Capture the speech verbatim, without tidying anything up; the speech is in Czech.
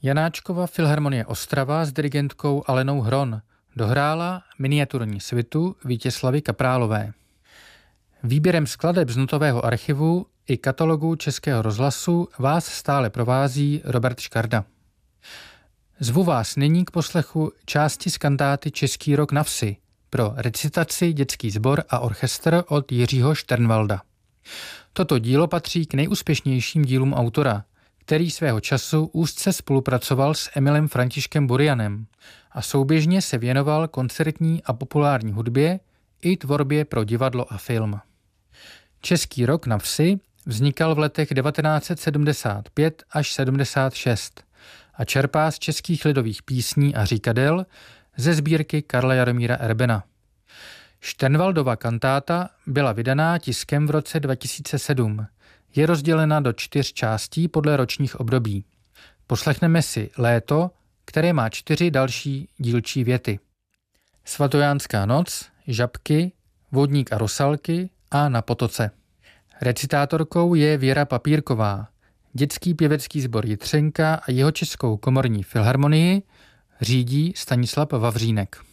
Janáčkova filharmonie Ostrava s dirigentkou Alenou Hron dohrála miniaturní svitu Vítězslavy Kaprálové. Výběrem skladeb z notového archivu i katalogu Českého rozhlasu vás stále provází Robert Škarda. Zvu vás nyní k poslechu části z kantáty Český rok na vsi pro recitaci dětský sbor a orchestr od Jiřího Šternvalda. Toto dílo patří k nejúspěšnějším dílům autora, který svého času úzce spolupracoval s Emilem Františkem Burianem a souběžně se věnoval koncertní a populární hudbě i tvorbě pro divadlo a film. Český rok na vsi vznikal v letech devatenáct set sedmdesát pět až sedmdesát šest a čerpá z českých lidových písní a říkadel ze sbírky Karla Jaromíra Erbena. Šternvaldova kantáta byla vydaná tiskem v roce dva tisíce sedm. Je rozdělena do čtyř částí podle ročních období. Poslechneme si Léto, které má čtyři další dílčí věty. Svatojánská noc, Žabky, Vodník a Rosalky a Na potoce. Recitátorkou je Věra Papírková. Dětský pěvecký sbor Jitřenka a Jihočeskou komorní filharmonii řídí Stanislav Vavřínek.